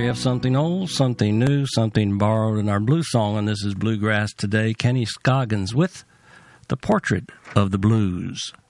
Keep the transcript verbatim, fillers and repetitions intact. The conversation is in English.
We have something old, something new, something borrowed in our blues song, and this is Bluegrass Today. Kenny Scoggins with The Portrait of the Blues.